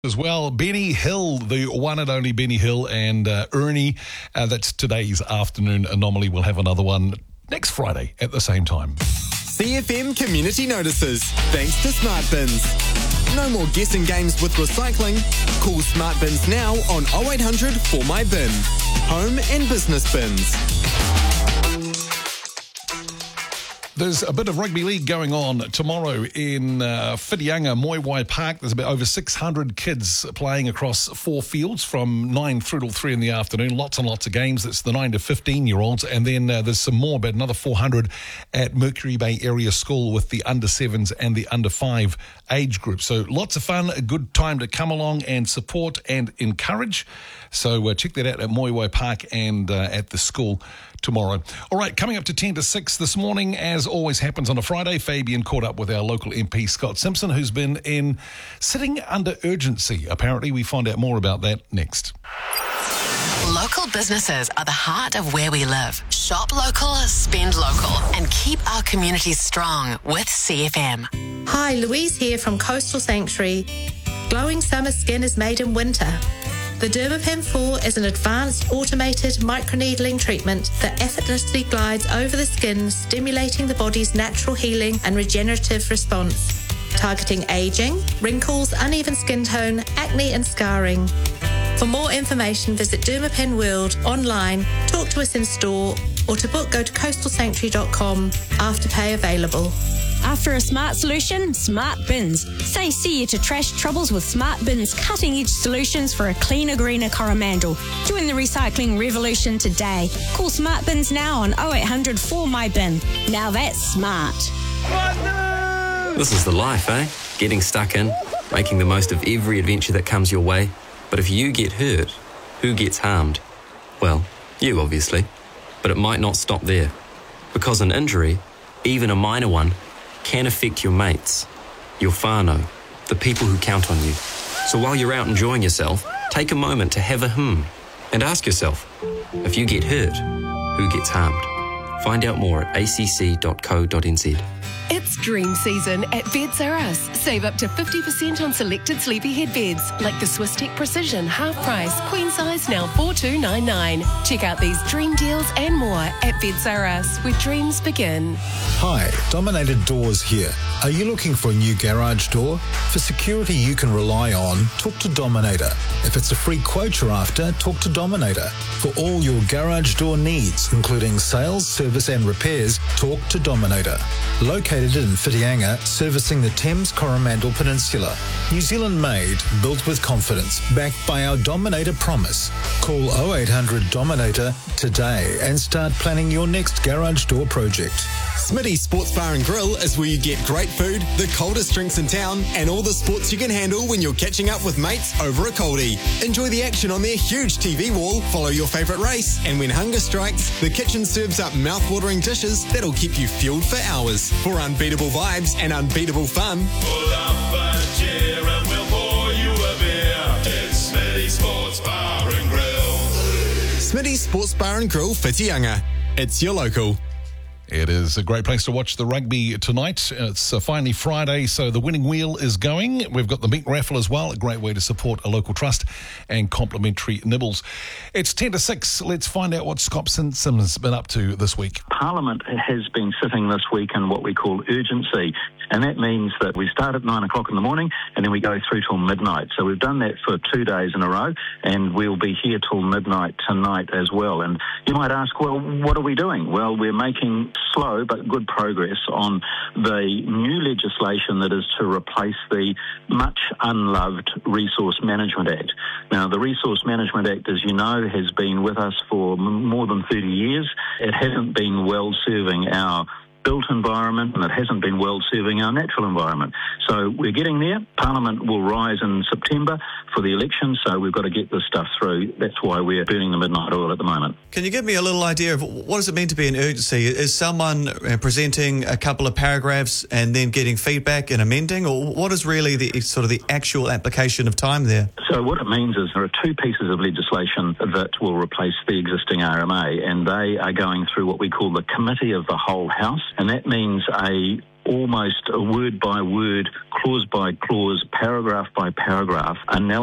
As well, Benny Hill, the one and only Benny Hill, and Ernie. That's today's afternoon anomaly. We'll have another one next Friday at the same time. CFM Community Notices, thanks to Smart Bins. No more guessing games with recycling. Call Smart Bins now on 0800 for my bin. Home and business bins. There's a bit of rugby league going on tomorrow in Whitianga, Moiwai Park. There's about over 600 kids playing across 4 fields from 9 through till 3 in the afternoon. Lots and lots of games. That's the 9 to 15-year-olds. And then there's some more, about another 400 at Mercury Bay Area School with the under-7s and the under-5 age group. So lots of fun, a good time to come along and support and encourage. So check that out at Moiwai Park and at the school tomorrow. All right, coming up to 10 to 6 this morning, as always happens on a Friday, Fabian caught up with our local MP, Scott Simpson, who's been sitting under urgency. Apparently, we find out more about that next. Local businesses are the heart of where we live. Shop local, spend local, and keep our communities strong with CFM. Hi, Louise here from Coastal Sanctuary. Glowing summer skin is made in winter. The Dermapen 4 is an advanced automated microneedling treatment that effortlessly glides over the skin, stimulating the body's natural healing and regenerative response, targeting aging, wrinkles, uneven skin tone, acne and scarring. For more information, visit Dermapen World online, talk to us in store, or to book, go to coastalsanctuary.com. Afterpay available. After a smart solution, Smart Bins. Say see you to trash troubles with Smart Bins' cutting-edge solutions for a cleaner, greener Coromandel. Join the recycling revolution today. Call Smart Bins now on 0800 for my bin. Now that's smart. This is the life, eh? Getting stuck in, making the most of every adventure that comes your way. But if you get hurt, who gets harmed? Well, you obviously. But it might not stop there. Because an injury, even a minor one, can affect your mates, your whānau, the people who count on you. So while you're out enjoying yourself, take a moment to have a and ask yourself, if you get hurt, who gets harmed? Find out more at acc.co.nz. It's dream season at Beds R Us. Save up to 50% on selected sleepyhead beds, like the Swisstech Precision half price, queen size now $4,299. Check out these dream deals and more at Beds R Us, where dreams begin. Hi, Dominator Doors here. Are you looking for a new garage door? For security you can rely on, talk to Dominator. If it's a free quote you're after, talk to Dominator. For all your garage door needs, including sales, service and repairs, talk to Dominator. Located in Whitianga, servicing the Thames Coromandel Peninsula. New Zealand made, built with confidence, backed by our Dominator promise. Call 0800 Dominator today and start planning your next garage door project. Smitty's Sports Bar and Grill is where you get great food, the coldest drinks in town, and all the sports you can handle when you're catching up with mates over a coldie. Enjoy the action on their huge TV wall, follow your favourite race, and when hunger strikes, the kitchen serves up mouth-watering dishes that'll keep you fueled for hours. For unbeatable vibes and unbeatable fun, pull up a chair and we'll pour you a beer. It's Smitty's Sports Bar and Grill. Smitty's Sports Bar and Grill, Whitianga. It's your local. It is a great place to watch the rugby tonight. It's finally Friday, so the winning wheel is going. We've got the meat raffle as well, a great way to support a local trust, and complimentary nibbles. It's 10 to 6. Let's find out what Scott Simpson's been up to this week. Parliament has been sitting this week in what we call urgency, and that means that we start at 9 o'clock in the morning and then we go through till midnight. So we've done that for 2 days in a row, and we'll be here till midnight tonight as well. And you might ask, well, what are we doing? Well, we're making slow but good progress on the new legislation that is to replace the much unloved Resource Management Act. Now, the Resource Management Act, as you know, has been with us for more than 30 years. It hasn't been well serving our built environment, and it hasn't been well serving our natural environment. So we're getting there. Parliament will rise in September for the election, so we've got to get this stuff through. That's why we're burning the midnight oil at the moment. Can you give me a little idea of what does it mean to be an urgency? Is someone presenting a couple of paragraphs and then getting feedback and amending, or what is really the sort of the actual application of time there? So what it means is there are 2 pieces of legislation that will replace the existing RMA, and they are going through what we call the Committee of the Whole House, and that means a almost a word by word, clause by clause, paragraph by paragraph analysis